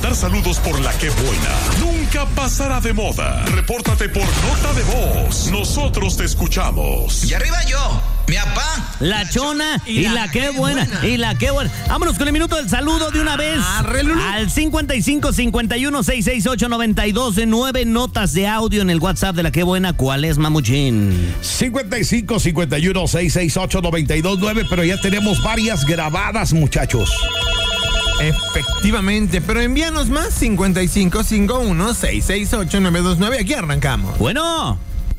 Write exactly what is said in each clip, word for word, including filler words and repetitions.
mandar saludos por la que buena nunca pasará de moda. Repórtate por nota de voz. Nosotros te escuchamos. Y arriba yo, mi papá, la, la chona y, y la, la que buena. buena. Y la que buena. Vámonos con el minuto del saludo de una vez. Al cincuenta y cinco, cincuenta y uno, sesenta y seis ocho, noventa y dos, nueve notas de audio en el WhatsApp de la que buena. ¿Cuál es, mamuchín? cincuenta y cinco, cincuenta y uno, sesenta y seis ocho, noventa y dos, nueve, pero ya tenemos varias grabadas, muchachos. Efectivamente, pero envíanos más. Cincuenta y cinco, cincuenta y uno, sesenta y seis ocho, noventa y dos, nueve. Aquí arrancamos. Bueno.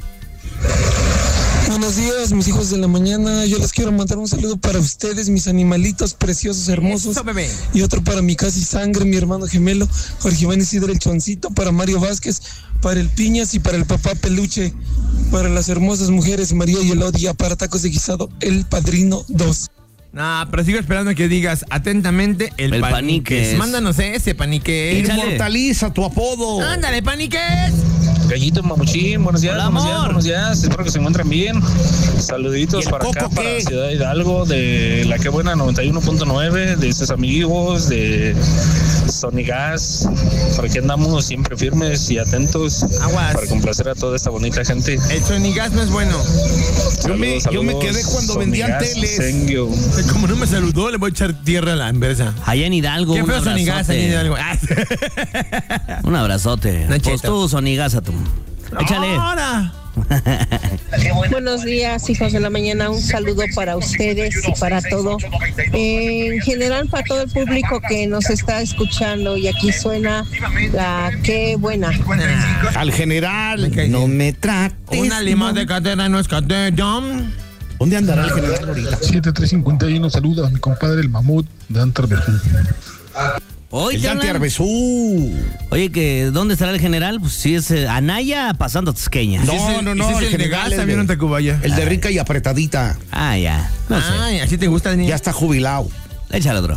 Buenos días, mis hijos de la mañana. Yo les quiero mandar un saludo para ustedes, mis animalitos preciosos, hermosos. Eso, bebé. Y otro para mi casi sangre, mi hermano gemelo, Jorge Iván Isidro el Choncito, para Mario Vázquez, para el Piñas y para el papá Peluche, para las hermosas mujeres María y Elodia, para Tacos de Guisado, el Padrino dos. Nah, pero sigo esperando que digas atentamente el, el Paniques. Paniques. Mándanos ese, Paniques. Inmortaliza tu apodo. Ándale, Paniques. Gallito Mamuchín, buenos días, Hola, buenos amor. días, buenos días. Espero que se encuentren bien. Saluditos para acá, qué? para Ciudad Hidalgo, de La Que Buena noventa y uno punto nueve, de sus amigos, de Sonigas. Por aquí andamos siempre firmes y atentos. Aguas. Para complacer a toda esta bonita gente. El Sonigas no es bueno. Yo, Saludos, me, saludos, yo me quedé cuando vendían teles. Sengio. Como no me saludó, le voy a echar tierra a la inversa. Allá en Hidalgo. Qué feo Sonigas allá en Hidalgo. Un abrazote. Nacheta. Pues tú, Sonigas, a tu. Échale. Ahora. Buenos días, hijos de la mañana. Un saludo para ustedes y para todo. En general, para todo el público que nos está escuchando. Y aquí suena la que buena. Al general, no me trates. Una lima de catedra no es catedra. ¿Dónde andará el general ahorita? siete tres cincuenta y uno, saluda a mi compadre el mamut de Antarberjú. Oye, el Dante Arbezú. Oye, que ¿dónde estará el general? Pues sí es eh, Anaya pasando a Tasqueña. No, ¿Sí es el, no, no, ¿sí es el, el de gas también en Tacubaya? El de rica y apretadita. Ah, ya. No sé. Ay, así te gusta el niño. Ya está jubilado. Échale otro.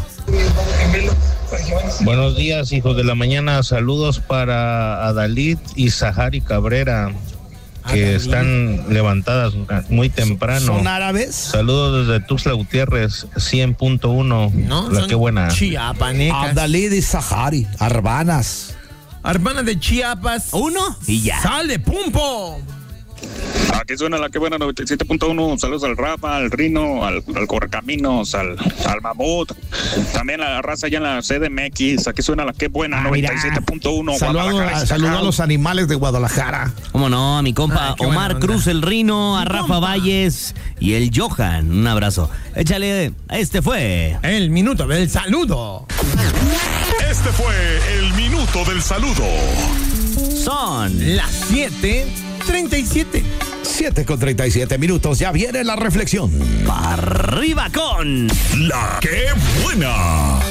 Buenos días, hijos de la mañana. Saludos para Adalid y Sahari Cabrera, que Adalid. Están levantadas muy temprano. ¿Son árabes? Saludos desde Tuxtla Gutiérrez, cien punto uno. No, la que buena. Chiapanecas. Adalid y Sahari, Arbanas. Arbanas de Chiapas. Uno y ya. ¡Sale, pumpo! Aquí suena La Que Buena noventa y siete punto uno. Saludos al Rafa, al Rino, al, al Correcaminos, al, al Mamut. También a la raza allá en la C D M X. Aquí suena La Que Buena ah, noventa y siete punto uno. Saludos saludo a los animales de Guadalajara. ¿Cómo no? A mi compa ah, Omar Cruz, el Rino, a Rafa Valles y el Johan. Un abrazo. Échale, este fue el minuto del saludo. Este fue el minuto del saludo. Son las siete treinta y siete. siete con treinta y siete minutos. Ya viene la reflexión. Arriba con La Que Buena.